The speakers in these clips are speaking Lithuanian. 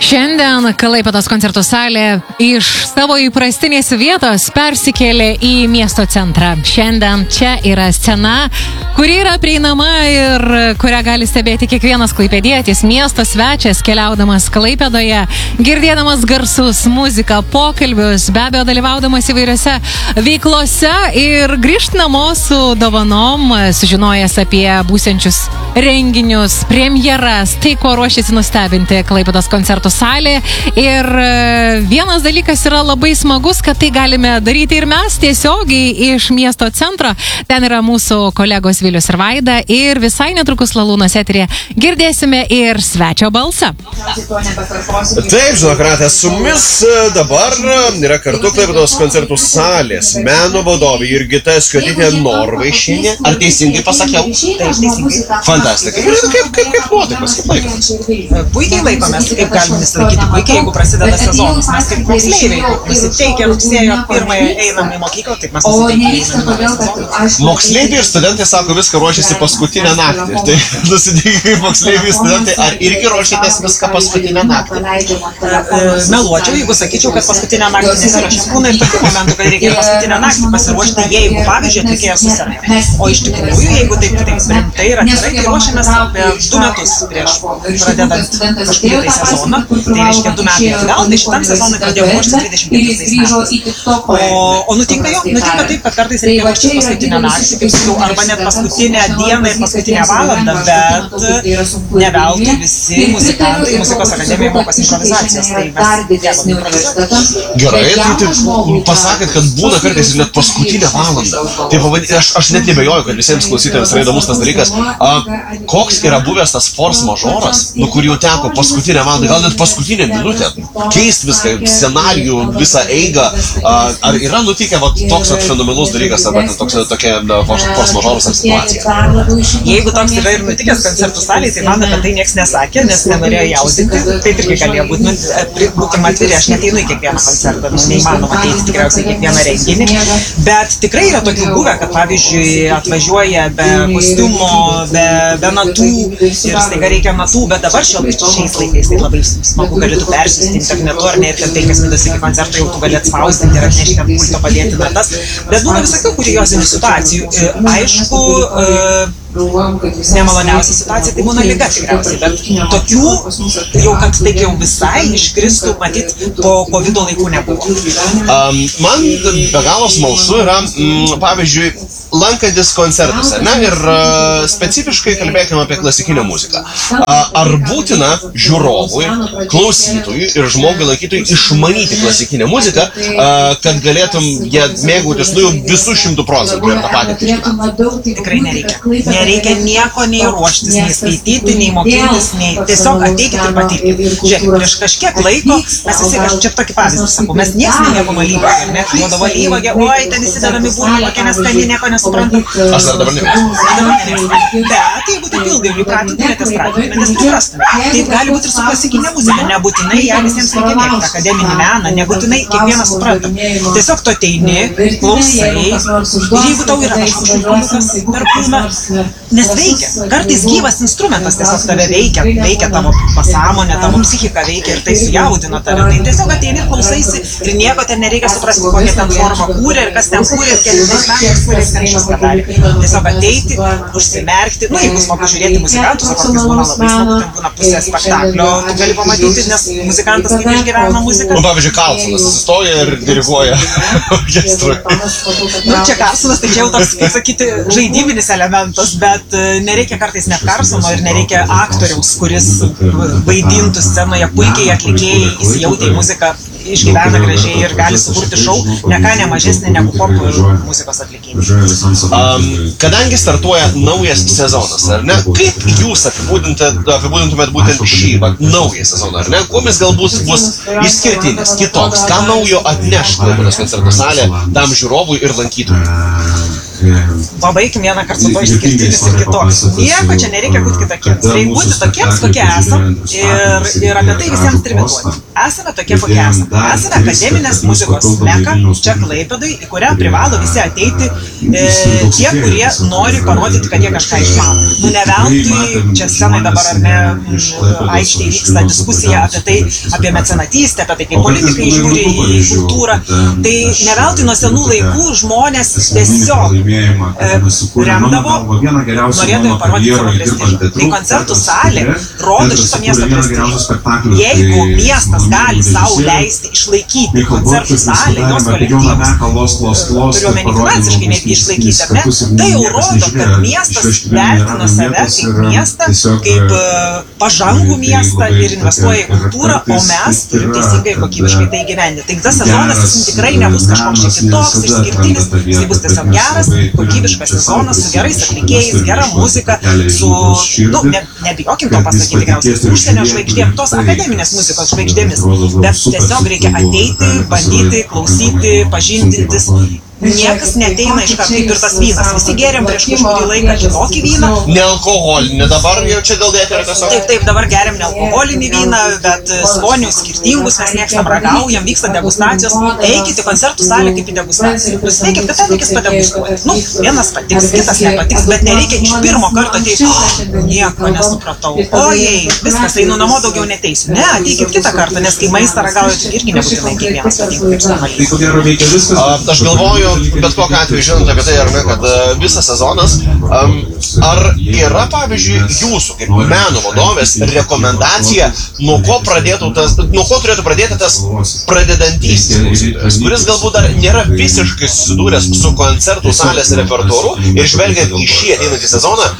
Šiandien Klaipėdos koncertų salė iš savo įprastinės vietos persikėlė į miesto centrą. Šiandien čia yra scena, kuri yra prieinama ir kurią gali stebėti kiekvienas klaipėdietis, miesto svečias, keliaudamas Klaipėdoje, girdėdamas garsus, muziką, pokalbius, be abejo dalyvaudamas įvairiose veiklose ir grįžt namo su dovanom, sužinojęs apie būsiančius renginius, premjeras, tai ko ruošiasi nustebinti Klaipėdos koncertų salė. Ir vienas dalykas yra labai smagus, kad tai galime daryti ir mes tiesiogiai iš miesto centro. Ten yra mūsų kolegos Vilius ir Vaida ir visai netrukus Lalūnos eteryje girdėsime ir svečio balsą. Taip, žinokratė, su mumis dabar yra kartu Klaipėdos koncertų salės meno vadovė Jurgita Skiotytė Norvaišienė. Ar teisingai pasakiau? Taip, teisingai. Fantastika. Kaip nuotaikos, kaip laikas? Puikiai laikomės, kaip galime nesilaikyti puikiai, jeigu prasideda sezonas. Mes kaip moksleiviai nusiteikę rugsėjo 1 einam į mokyklą, taip mes nusiteikę. Moksleiviai ir studentai sako, viską ruošiasi paskutinę naktį. Tai nusiteikę kaip moksleiviai ir studentai, ar irgi ruošitės viską paskutinę naktį? Meluočiau, jeigu sakyčiau, kad paskutinę naktį nesiruošim. Būna ir tokių momentų, kad reikia paskutinę naktį pasiruošti, jeigu, pavyzdžiui, atlikėjas suserga. O iš tikrųjų, jeigu taip rimtai ir atvirai, tai ruošiamės apie 2 metus prieš pradedant kažkurį tai sezoną. Tai reiškia 2 metai atgal, tai šitam sezonui pradėjau ruoštis 25 metais. O nutinka taip, kad kartais reikia ruoštis paskutinę naktį, kaip sakiau, arba net paskutinę dieną ir paskutinę valandą, bet ne veltui visi muzikantai muzikos akademijoje mokosi improvizacijos, tai mes gebame improvizuoti. Gerai, tai pasakėt, kad būna kartais net paskutinę valandą. Tai aš net nebejoju, kad visiems klausytojams yra įdomus tas dalykas. Koks yra buvęs tas force majoras, kur jau teko paskutinę valandą, gal net paskutinę minutę, keist viską, scenarijų, visą eigą. Ar yra nutikę toks fenomenalus dalykas, arba tokia force majoras ar situacija? Jeigu toks yra ir nutikęs koncertų salėje, tai man apie tai nieks nesakė, nes nenorėjo jaudinti. Taip irgi galėjo būti. Būkim atviri, aš neteinu į kiekvieną koncertą, neįmanoma ateiti tikriausiai kiekvieną renginį. Bet tikrai yra tokių buvę, kad pavyzdžiui atvažiuoja be kostiumo, be natų ir staiga reikia natų, bet dabar šiais laikais tai labai smagu, gali tu persiųsti internetu ar ne, ir ten 5 minutės iki koncerto jau tu gali atspausdinti ir atnešti ant pulto padėti natas. Bet būna visokių kuriozinių situacijų. Aišku, nemaloniausia situacija tai būna liga tikriausiai, bet tokių jau, kad taip jau visai iškristų, matyt, po COVID laikų nebuvo. Man be galo smalsu yra, pavyzdžiui, lankantis koncertuose, ne, ir specifiškai kalbėkime apie klasikinę muziką. Ar būtina žiūrovui, klausytojui ir žmogui lankytojui išmanyti klasikinę muziką, kad galėtum ją mėgautis, jau visų 100% ir tą patį? Tikrai nereikia. Nereikia nieko nei ruoštis, nei skaityti, nei mokytis, nei tiesiog ateikit ir patirkit. Žiūrėkit, prieš kažkiek laiko, mes visi, aš čia tokį pavyzdį sakau, mes nieks nemėgom alyvuogę, ne? Duodavo alyvuogę, oi, ten įsidedami būna, kokia neskani, nieko nesuprantu. Aš dar dabar nemėgstu. Bet jeigu taip ilgai pratintumėtės, priprastumėte. Taip gali būti ir su klasikinė muzika, nebūtinai ją visiems reikia mėgti, akademinį meną, nebūtinai kiekvienas supranta. Tiesiog tu ateini, klausai, ir jeigu tau yra kažkoks per kūną, nes veikia. Kartais gyvas instrumentas tiesiog tave veikia tavo pasąmonę, tavo psichiką veikia ir tai sujaudina tave. Tai tiesiog ateini ir klausaisi ir nieko ten nereikia suprasti, kokią ten formą kūrė ir kas ten kūrė ir kelintais metais kūrė ir ten šis kadalį. Tiesiog ateiti, užsimerkti, jeigu smagu žiūrėti muzikantus, o kartais būna labai smagu, ten būna pusė spektaklio, tu gali pamatyti, nes muzikantas kaip išgyvena muziką. Pavyzdžiui, Karlsonas atsistoja ir diriguoja orkestrui. Čia Karlsonas, tai čia jau toks, kaip sakyti, žaidybinis elementas, bet nereikia kartais net Karlsono ir nereikia aktoriaus, kuris vaidintų scenoje puikiai, atlikėjai įsijautė į muziką, išgyvena gražiai ir gali sukurti šou, ne ką nemažesnį negu pop muzikos atlikėjai. Kadangi startuoja naujas sezonas, ar ne? Kaip jūs apibūdintumėt būtent šį naują sezoną, ar ne? Kuomis galbūt bus išskirtinis, kitoks, ką naujo atneš Klaipėdos koncertų salė tam žiūrovui ir lankytojui? pabaikim vieną kartą su to išskirtinis ir kitoks. Nieko čia nereikia būti kitokiems. Reikia būti tokiems, kokie esam ir apie tai visiems trimituoti. Esame tokie, kokie esame. Esame akademinės muzikos meka čia Klaipėdai, į kurią privalo visi ateiti tie, kurie nori parodyti, kad jie kažką išmano. Nu, ne veltui, čia scenai dabar ar ne aikštėje vyksta diskusija apie tai, apie mecenatystę, apie tai, kaip politikai žiūri į kultūrą. Tai ne veltui nuo senų laikų žmonės tiesiog remdavo, norėdami parodyti savo prestižą. Tai koncertų salė rodo šito miesto prestižą. Jeigu miestas gali savo leisti išlaikyti koncertų salę, jos kolektyvus, turiuomenį finansiškai netgi išlaikyti, ar ne? Tai jau rodo, kad miestas vertina save kaip miestą, kaip pažangų miestą ir investuoja į kultūrą, o mes turim teisingai ir kokybiškai tai gyventi. Tai tas sezonas tikrai nebus kažkoks čia kitoks, išskirtinis, jis bus tiesiog geras, kokybiškas sezonas su gerais atlikėjais, gera muzika, su, nu, nebijokim to pasakyti, tikriausiai, su užsienio žvaigždėm, tos akademinės muzikos žvaigždėmis, bet tiesiog reikia ateiti, bandyti, klausyti, pažindintis. Niekas neteina iškart kaip ir tas vynas. Visi geriam prieš kažkurį laiką kitokį vyną. Nealkoholinį dabar jau čia dėl dėti yra tiesiog? Taip, dabar geriam nealkoholinį vyną, bet skonių skirtingus mes mėgstam, ragaujam, vyksta degustacijos. Eikite į koncertų salę kaip į degustaciją. Prisiteikit, kad ten reikės padegustuoti. Nu, vienas patiks, kitas nepatiks, bet nereikia iš pirmo karto ateiti. Nieko nesupratau. Ojei, viskas, einu namo, daugiau neteisiu. Ne, ateikit kitą kartą, nes kai maistą ragaujat, irgi nebūtinai kiekvienas patinka. Aš galvoju, bet kokiu atveju žinant apie tai, ar ne, kad visas sezonas, ar yra, pavyzdžiui, jūsų kaip meno vadovės rekomendacija, nuo ko turėtų pradėti tas pradedantysis klausytojas, kuris galbūt dar nėra visiškai susidūręs su koncertų salės repertuaru ir žvelgiant į šį ateinantį sezoną,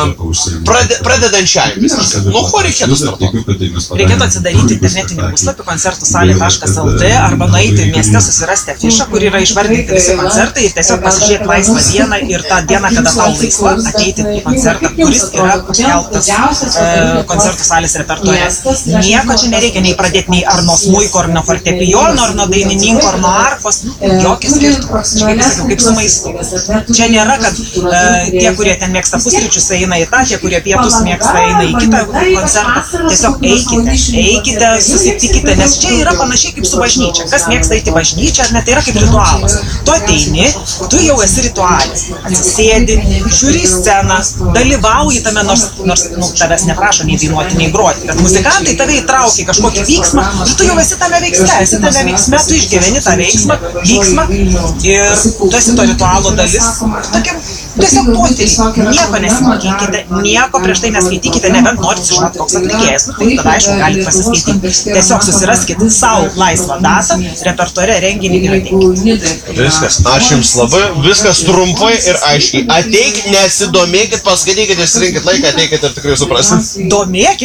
pradedančiai visiškai, nuo ko reikėtų startuoti? Reikėtų atsidaryti internetinį puslapį koncertusalė.lt arba nueiti mieste susirasti afišą, kur yra išvardinti visi koncertai ir tiesiog pasižiūrėti laisvą dieną ir tą dieną, kada tau laisva, ateiti į koncertą, kuris yra paskelbtas koncertų salės repertuare. Nieko čia nereikia nei pradėti nei ar nuo smuiko, ar nuo fortepijono, ar nuo dainininko, ar nuo arfos. Jokis skirtumas. Kaip su maistu. Čia nėra, kad tie, kurie ten mėgsta pusryčius, eina į tą, tie, kurie pietus mėgsta, eina į kitą koncertą. Tiesiog eikite, susitikite, nes čia yra panašiai kaip su bažnyčia. Kas mėgsta eiti bažnyčią, ar ne, tai yra kaip ritualas. Tu ateini, tu jau esi ritualis. Atsisėdi, žiūri į sceną, dalyvauji tame, nors tavęs neprašo nei dainuoti, nei groti. Bet muzikantai tave įtraukia kažkokį vyksmą ir tu jau esi tame veiksme, tu išgyveni tą vyksmą ir tu esi to ritualo dalis. Tiesiog potyrį. Nieko nesimokinkite, nieko prieš tai neskaitykite, nebent norit sužinoti, koks atlikėjas. Tai tada aišku galite pasiskaityti. Tiesiog susiraskite savo laisvą datą, repertuare renginį ir ateikite. Viskas, ačiū Jums labai, viskas trumpai ir aiškiai. Ateik, nesidomėkit, paskaitykit, išsirinkit laiką, ateikit ir tikrai suprasit. Domėkit.